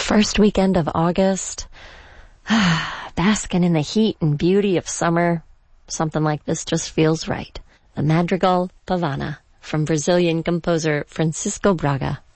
First weekend of August, basking in the heat and beauty of summer. Something like this just feels right. The Madrigal Pavana from Brazilian composer Francisco Braga.